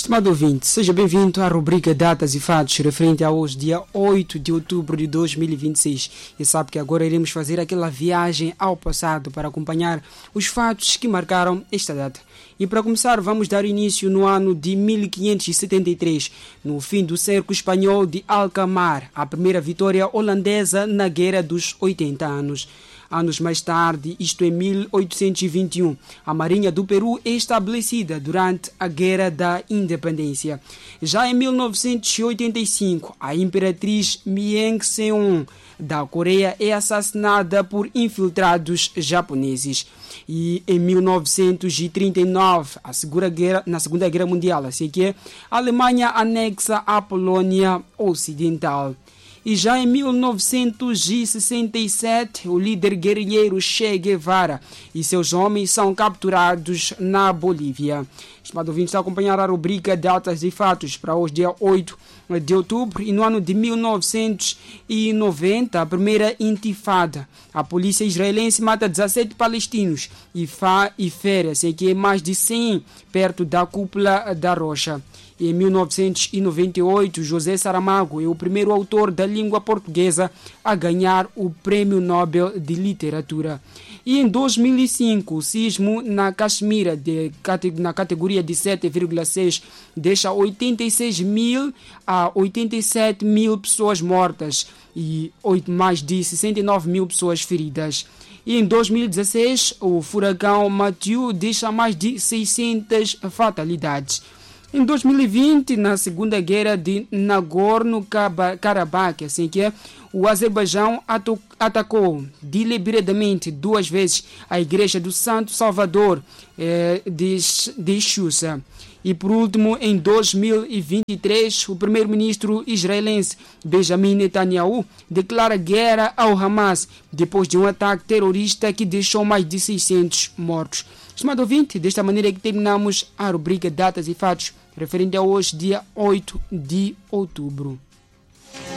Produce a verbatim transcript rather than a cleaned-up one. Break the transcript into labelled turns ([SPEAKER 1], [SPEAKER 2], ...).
[SPEAKER 1] Estimado ouvinte, seja bem-vindo à rubrica Datas e Fatos, referente a hoje, dia oito de outubro de dois mil e vinte e seis. E sabe que agora iremos fazer aquela viagem ao passado para acompanhar os fatos que marcaram esta data. E para começar, vamos dar início no ano de mil quinhentos e setenta e três, no fim do cerco espanhol de Alcamar, a primeira vitória holandesa na Guerra dos oitenta anos. Anos mais tarde, isto em mil oitocentos e vinte e um, a Marinha do Peru é estabelecida durante a Guerra da Independência. Já em mil novecentos e oitenta e cinco, a imperatriz Mieng Seon da Coreia é assassinada por infiltrados japoneses. E em mil novecentos e trinta e nove, a Segunda Guerra, na Segunda Guerra Mundial, assim que é, a Alemanha anexa a Polônia Ocidental. E já em mil novecentos e sessenta e sete, o líder guerrilheiro Che Guevara e seus homens são capturados na Bolívia. Estimado ouvinte, está a acompanhar a rubrica Datas e Fatos para hoje, dia oito de outubro. E no ano de mil novecentos e noventa, a primeira intifada, a polícia israelense mata dezassete palestinos e, fa e fere, assim que é mais de cem perto da cúpula da Rocha. E em mil novecentos e noventa e oito, José Saramago é o primeiro autor da língua portuguesa a ganhar o Prêmio Nobel de Literatura. E em dois mil e cinco, o sismo na Caxemira, de, na categoria de sete vírgula seis, deixa oitenta e seis mil a oitenta e sete mil pessoas mortas e mais de sessenta e nove mil pessoas feridas. E em dois mil e dezesseis, o furacão Matthew deixa mais de seiscentas fatalidades. Em dois mil e vinte, na Segunda Guerra de Nagorno-Karabakh, assim que é, o Azerbaijão atacou deliberadamente duas vezes a Igreja do Santo Salvador eh, de, de Xuxa. E por último, em dois mil e vinte e três, o primeiro-ministro israelense Benjamin Netanyahu declara guerra ao Hamas depois de um ataque terrorista que deixou mais de seiscentos mortos. Estimado ouvinte, desta maneira é que terminamos a rubrica Datas e Fatos, referente a hoje, dia oito de outubro.